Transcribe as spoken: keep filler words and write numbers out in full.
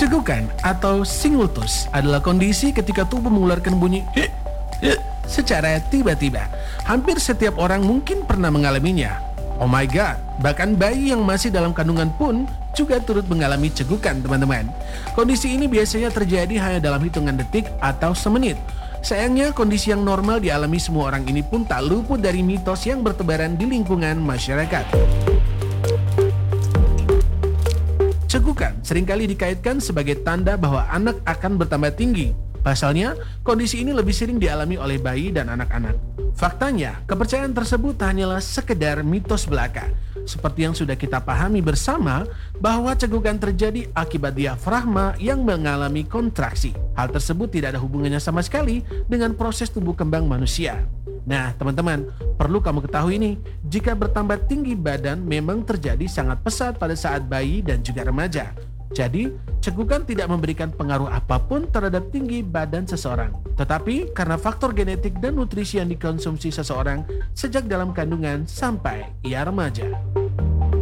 Cegukan atau singultus adalah kondisi ketika tubuh mengeluarkan bunyi "hik, hik" secara tiba-tiba. Hampir setiap orang mungkin pernah mengalaminya. Oh my god, bahkan bayi yang masih dalam kandungan pun juga turut mengalami cegukan, teman-teman. Kondisi ini biasanya terjadi hanya dalam hitungan detik atau semenit. Sayangnya, kondisi yang normal dialami semua orang ini pun tak luput dari mitos yang bertebaran di lingkungan masyarakat. Cegukan seringkali dikaitkan sebagai tanda bahwa anak akan bertambah tinggi. Pasalnya, kondisi ini lebih sering dialami oleh bayi dan anak-anak. Faktanya, kepercayaan tersebut hanyalah sekedar mitos belaka. Seperti yang sudah kita pahami bersama, bahwa cegukan terjadi akibat diafragma yang mengalami kontraksi. Hal tersebut tidak ada hubungannya sama sekali dengan proses tumbuh kembang manusia. Nah, teman-teman, perlu kamu ketahui nih, jika bertambah tinggi badan memang terjadi sangat pesat pada saat bayi dan juga remaja. Jadi, cegukan tidak memberikan pengaruh apapun terhadap tinggi badan seseorang. Tetapi, karena faktor genetik dan nutrisi yang dikonsumsi seseorang sejak dalam kandungan sampai ia remaja.